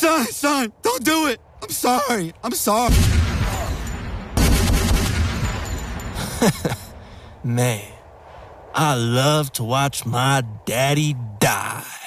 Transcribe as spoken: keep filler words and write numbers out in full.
Son, son, don't do it. I'm sorry. I'm sorry. Man, I love to watch my daddy die.